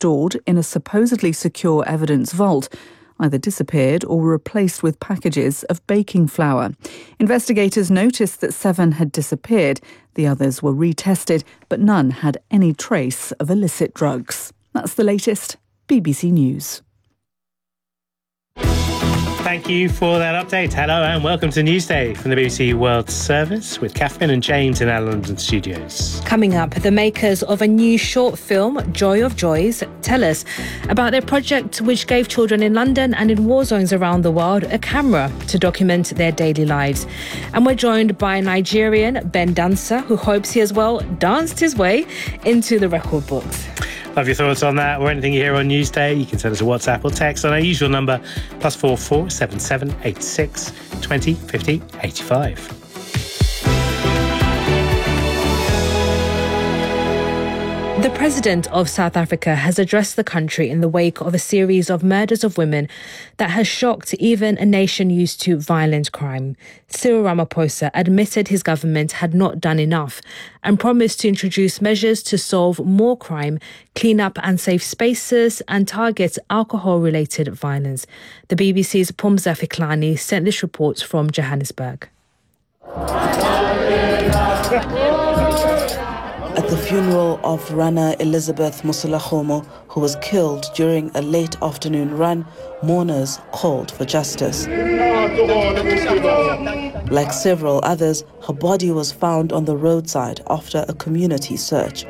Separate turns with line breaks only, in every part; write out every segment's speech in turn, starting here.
stored in a supposedly secure evidence vault, either disappeared or were replaced with packages of baking flour. Investigators noticed that 7 had disappeared. The others were retested, but none had any trace of illicit drugs. That's the latest. BBC News.
Thank you for that update. Hello and welcome to Newsday from the BBC World Service with Catherine and James in our London studios.
Coming up, the makers of a new short film, Joy of Joys, tell us about their project which gave children in London and in war zones around the world a camera to document their daily lives. And we're joined by Nigerian Ben Dancer, who hopes he has danced his way into the record books.
Love your thoughts on that or anything you hear on Newsday. You can send us a WhatsApp or text on our usual number, +44 7786 20 50 85.
The President of South Africa has addressed the country in the wake of a series of murders of women that has shocked even a nation used to violent crime. Cyril Ramaphosa admitted his government had not done enough and promised to introduce measures to solve more crime, clean up unsafe spaces and target alcohol-related violence. The BBC's Pumza Fiklani sent this report from Johannesburg.
At the funeral of Rana Elizabeth Musulakhomo, who was killed during a late afternoon run, mourners called for justice. Like several others, her body was found on the roadside after a community search.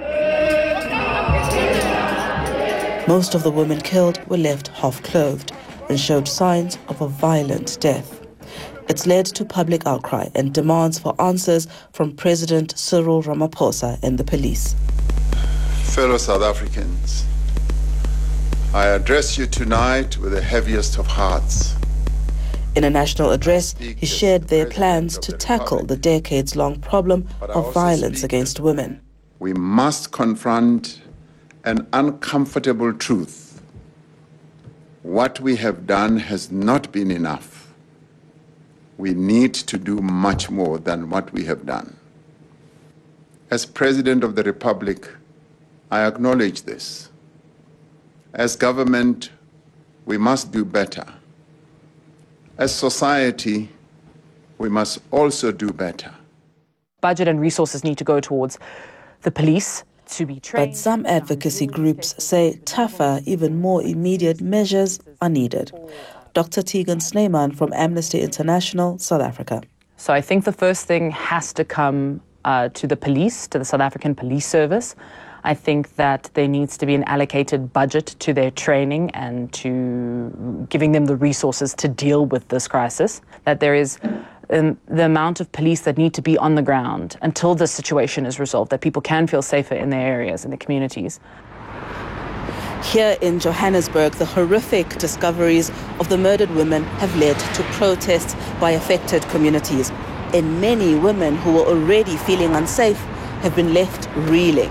Most of the women killed were left half-clothed and showed signs of a violent death. It's led to public outcry and demands for answers from President Cyril Ramaphosa and the police.
Fellow South Africans, I address you tonight with the heaviest of hearts.
In a national address, he shared their plans to tackle the decades-long problem of violence against women.
We must confront an uncomfortable truth. What we have done has not been enough. We need to do much more than what we have done. As President of the Republic, I acknowledge this. As government, we must do better. As society, we must also do better.
Budget and resources need to go towards the police to be trained.
But some advocacy groups say tougher, even more immediate measures are needed. Dr. Tegan Snyman from Amnesty International, South Africa.
So I think the first thing has to come to the police, to the South African Police Service. I think that there needs to be an allocated budget to their training and to giving them the resources to deal with this crisis. That there is the amount of police that need to be on the ground until this situation is resolved, that people can feel safer in their areas, in their communities.
Here in Johannesburg, the horrific discoveries of the murdered women have led to protests by affected communities. And many women who were already feeling unsafe have been left reeling.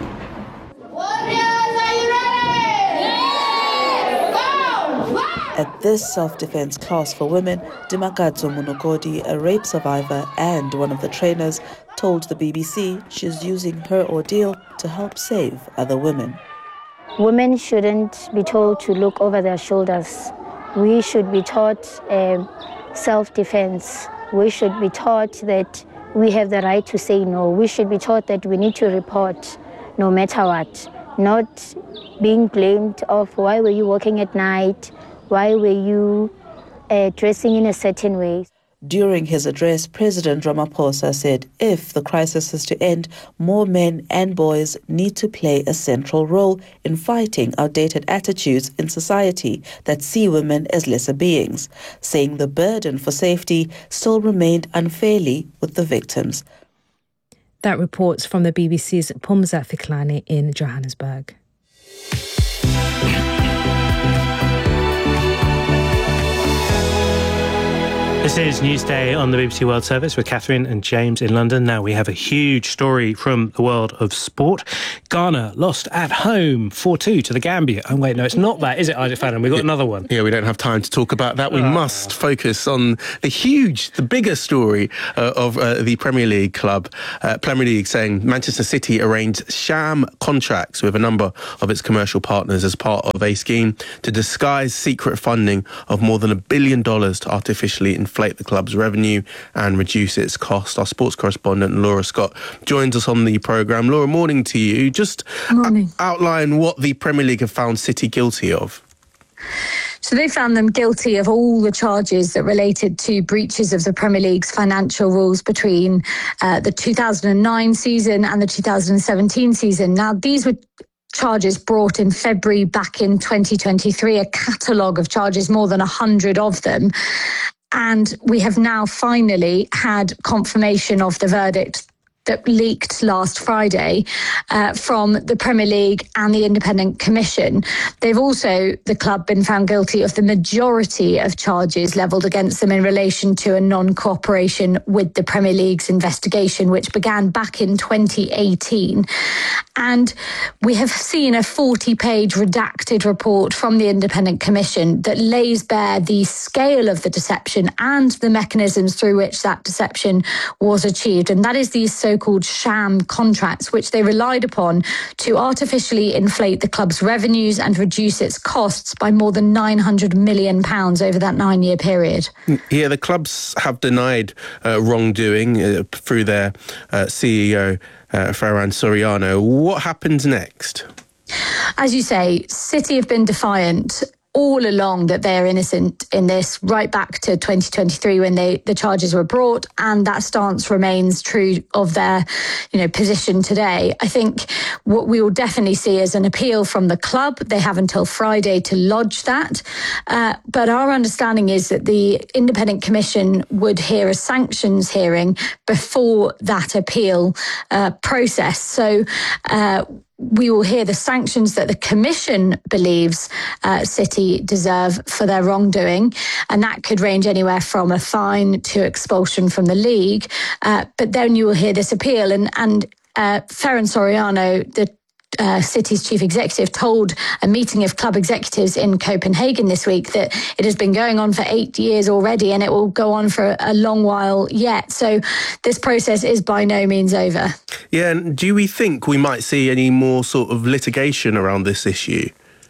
At this self-defense class for women, Dimakatso Munokodi, a rape survivor and one of the trainers, told the BBC she's using her ordeal to help save other women.
Women shouldn't be told to look over their shoulders. We should be taught self-defense. We should be taught that we have the right to say no. We should be taught that we need to report no matter what. Not being blamed of why were you working at night, why were you dressing in a certain way.
During his address, President Ramaphosa said if the crisis is to end, more men and boys need to play a central role in fighting outdated attitudes in society that see women as lesser beings, saying the burden for safety still remained unfairly with the victims.
That reports from the BBC's Pumza Fiklani in Johannesburg.
This is Newsday on the BBC World Service with Catherine and James in London. Now we have a huge story from the world of sport. Ghana lost at home 4-2 to the Gambia. Oh wait, no, it's not that, is it, Isaac Fadden? We've got another one.
Yeah, we don't have time to talk about that. We must focus on the bigger story of the Premier League club. Premier League saying Manchester City arranged sham contracts with a number of its commercial partners as part of a scheme to disguise secret funding of more than $1 billion to artificially inflate the club's revenue and reduce its cost. Our sports correspondent Laura Scott joins us on the programme. Laura, morning to you. Just outline what the Premier League have found City guilty of.
So they found them guilty of all the charges that related to breaches of the Premier League's financial rules between the 2009 season and the 2017 season. Now, these were charges brought in February back in 2023, a catalogue of charges, more than 100 of them. And we have now finally had confirmation of the verdict that leaked last Friday from the Premier League and the Independent Commission. They've also, the club, been found guilty of the majority of charges levelled against them in relation to a non-cooperation with the Premier League's investigation, which began back in 2018. And we have seen a 40-page redacted report from the Independent Commission that lays bare the scale of the deception and the mechanisms through which that deception was achieved. And that is these so-called sham contracts, which they relied upon to artificially inflate the club's revenues and reduce its costs by more than £900 million over that 9-year period.
Yeah, the clubs have denied wrongdoing through their CEO, Ferran Soriano. What happens next?
As you say, City have been defiant all along that they're innocent in this, right back to 2023 when the charges were brought, and that stance remains true of their position today. I think what we will definitely see is an appeal from the club. They have until Friday to lodge that, but our understanding is that the Independent Commission would hear a sanctions hearing before that appeal process. So we will hear the sanctions that the Commission believes City deserve for their wrongdoing, and that could range anywhere from a fine to expulsion from the league. But then you will hear this appeal, and Ferran Soriano, the City's chief executive, told a meeting of club executives in Copenhagen this week that it has been going on for 8 years already and it will go on for a long while yet. So this process is by no means over.
Yeah, and do we think we might see any more sort of litigation around this issue?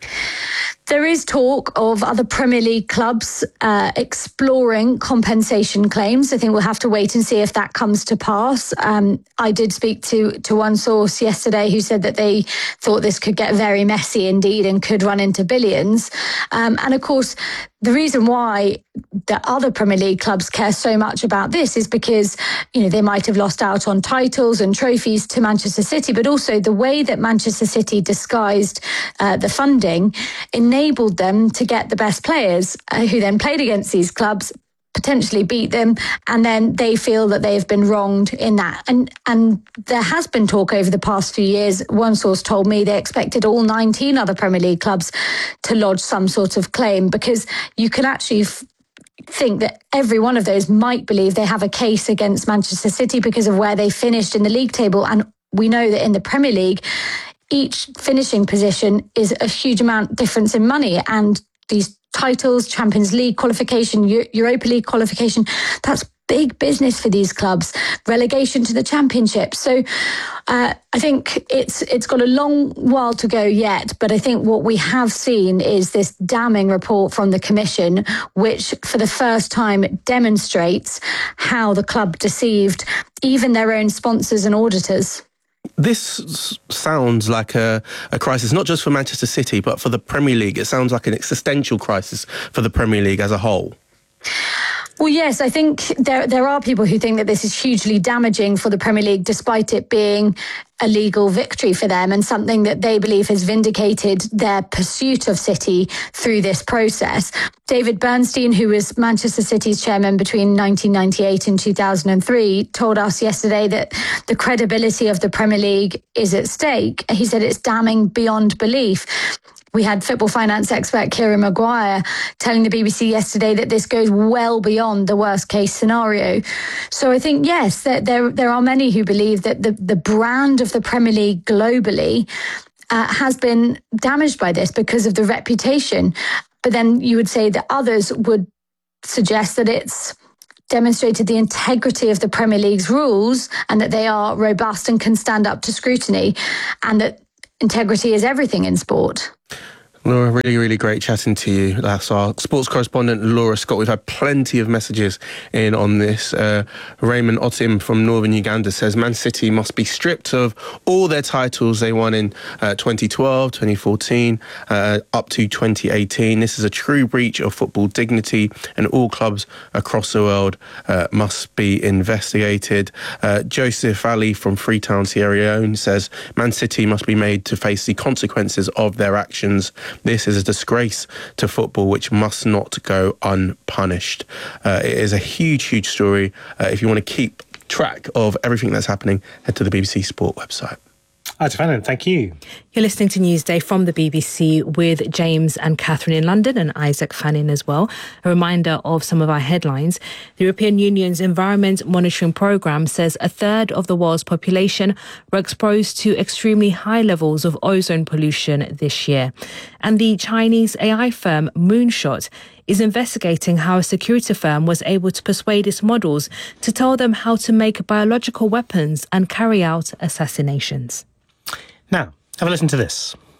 There is talk of other Premier League clubs exploring compensation claims. I think we'll have to wait and see if that comes to pass. I did speak to one source yesterday who said that they thought this could get very messy indeed and could run into billions. And of course, the reason why the other Premier League clubs care so much about this is because, they might have lost out on titles and trophies to Manchester City, but also the way that Manchester City disguised the funding enabled them to get the best players who then played against these clubs, potentially beat them, and then they feel that they've been wronged in that. And there has been talk over the past few years. One source told me they expected all 19 other Premier League clubs to lodge some sort of claim, because you can actually think that every one of those might believe they have a case against Manchester City because of where they finished in the league table. And we know that in the Premier League, each finishing position is a huge amount difference in money, and these titles, Champions League qualification, Europa League qualification, that's big business for these clubs. Relegation to the Championship. So I think it's got a long while to go yet, but I think what we have seen is this damning report from the Commission, which for the first time demonstrates how the club deceived even their own sponsors and auditors.
This sounds like a crisis, not just for Manchester City, but for the Premier League. It sounds like an existential crisis for the Premier League as a whole.
Well, yes, I think there are people who think that this is hugely damaging for the Premier League, despite it being a legal victory for them and something that they believe has vindicated their pursuit of City through this process. David Bernstein, who was Manchester City's chairman between 1998 and 2003, told us yesterday that the credibility of the Premier League is at stake. He said it's damning beyond belief. We had football finance expert Kieran Maguire telling the BBC yesterday that this goes well beyond the worst case scenario. So I think, yes, there are many who believe that the brand of the Premier League globally has been damaged by this because of the reputation. But then you would say that others would suggest that it's demonstrated the integrity of the Premier League's rules and that they are robust and can stand up to scrutiny, and that integrity is everything in sport.
Laura, really, really great chatting to you. That's our sports correspondent, Laura Scott. We've had plenty of messages in on this. Raymond Otim from northern Uganda says Man City must be stripped of all their titles they won in 2012, 2014, up to 2018. This is a true breach of football dignity, and all clubs across the world must be investigated. Joseph Ali from Freetown, Sierra Leone says Man City must be made to face the consequences of their actions. This is a disgrace to football which must not go unpunished. It is a huge, huge story. If you want to keep track of everything that's happening, head to the BBC Sport website.
Isaac Fannin, thank you.
You're listening to Newsday from the BBC with James and Catherine in London and Isaac Fannin as well. A reminder of some of our headlines. The European Union's Environment Monitoring Programme says a third of the world's population were exposed to extremely high levels of ozone pollution this year. And the Chinese AI firm Moonshot is investigating how a security firm was able to persuade its models to tell them how to make biological weapons and carry out assassinations.
Now, have a listen to this.